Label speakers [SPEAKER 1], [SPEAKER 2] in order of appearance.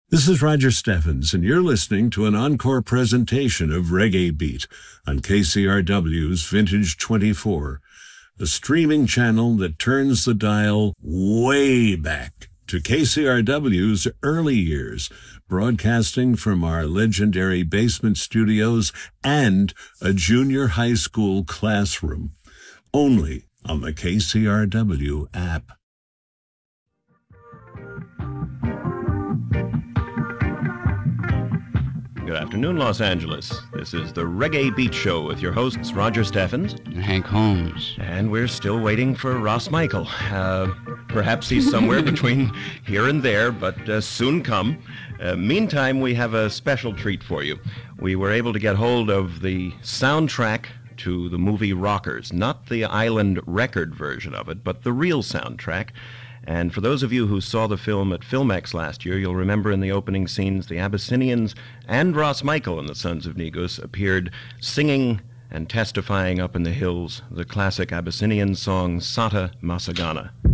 [SPEAKER 1] This is Roger Steffens, and you're listening to an encore presentation of Reggae Beat on KCRW's Vintage 24, a streaming channel that turns the dial way back to KCRW's early years, broadcasting from our legendary basement studios and a junior high school classroom, only on the KCRW app.
[SPEAKER 2] Good afternoon, Los Angeles. This is the Reggae Beat Show with your hosts, Roger Steffens
[SPEAKER 3] and Hank Holmes.
[SPEAKER 2] And we're still waiting for Ross Michael. Perhaps he's somewhere between here and there, but soon come. Meantime, we have a special treat for you. We were able to get hold of the soundtrack to the movie Rockers, not the Island record version of it, but the real soundtrack. And for those of you who saw the film at Filmex last year, you'll remember in the opening scenes the Abyssinians and Ross Michael and the Sons of Negus appeared singing and testifying up in the hills the classic Abyssinian song Sata Masagana.